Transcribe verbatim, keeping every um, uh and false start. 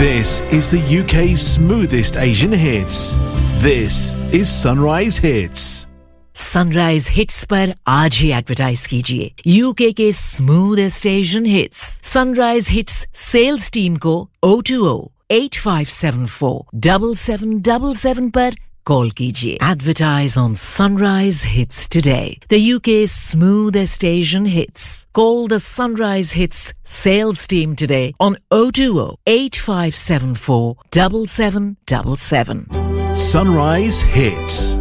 This is the U K's smoothest Asian hits. This is Sunrise Hits. Sunrise hits पर आज ही advertise कीजिए UK के smoothest Asian hits sunrise hits sales team को O two O eight five seven four seven seven seven seven पर call कीजिए advertise on sunrise hits today the UK smoothest Asian hits call the sunrise hits sales team today on O two O eight five seven four seven seven seven seven Sunrise Hits.